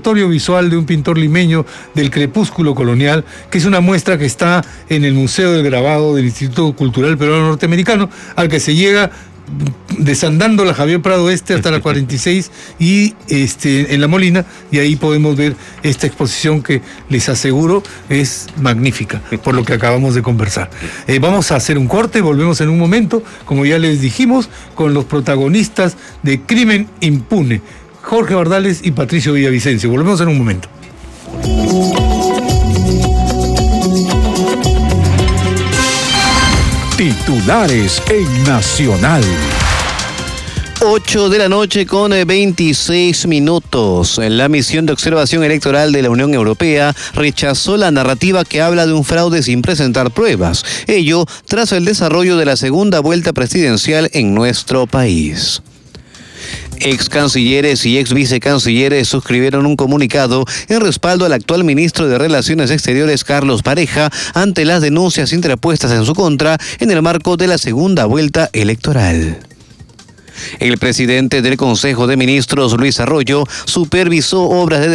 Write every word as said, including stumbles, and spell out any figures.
repertorio visual de un pintor limeño del crepúsculo colonial, que es una muestra que está en el Museo del Grabado del Instituto Cultural Peruano Norteamericano, al que se llega desandando la Javier Prado Este hasta la cuarenta y seis y este, en La Molina, y ahí podemos ver esta exposición que les aseguro es magnífica, por lo que acabamos de conversar. Eh, vamos a hacer un corte, volvemos en un momento, como ya les dijimos, con los protagonistas de Crimen Impune, Jorge Bardales y Patricio Villavicencio. Volvemos en un momento. Titulares en Nacional. ocho de la noche con veintiséis minutos. La misión de observación electoral de la Unión Europea rechazó la narrativa que habla de un fraude sin presentar pruebas. Ello tras el desarrollo de la segunda vuelta presidencial en nuestro país. Ex cancilleres y ex vicecancilleres suscribieron un comunicado en respaldo al actual ministro de Relaciones Exteriores, Carlos Pareja, ante las denuncias interpuestas en su contra en el marco de la segunda vuelta electoral. El presidente del Consejo de Ministros, Luis Arroyo, supervisó obras de